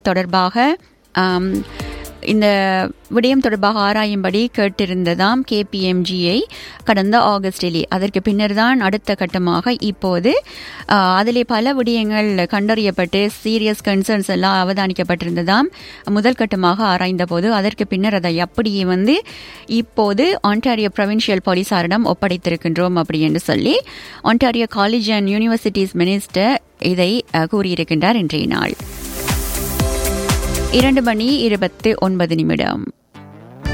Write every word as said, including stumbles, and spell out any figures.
தொடர்பாக இந்த விடயம் தொடர்பாக ஆராயும்படி கேட்டிருந்ததாம் கேபிஎம்ஜியை கடந்த ஆகஸ்டிலே. அதற்கு பின்னர் தான் அடுத்த கட்டமாக இப்போது அதிலே பல விடயங்கள் கண்டறியப்பட்டு சீரியஸ் கன்சர்ன்ஸ் எல்லாம் அவதானிக்கப்பட்டிருந்ததாம் முதல் கட்டமாக ஆராய்ந்த போது. அதற்கு பின்னர் அதை அப்படியே வந்து இப்போது ஆன்டாரியோ ப்ரொவின்ஷியல் போலீசாரிடம் ஒப்படைத்திருக்கின்றோம் அப்படி என்று சொல்லி Ontario college and universities minister இதை கூறியிருக்கின்றார் இன்றைய நாள். இரண்டு மணி இருபத்தி ஒன்பது நிமிடம்.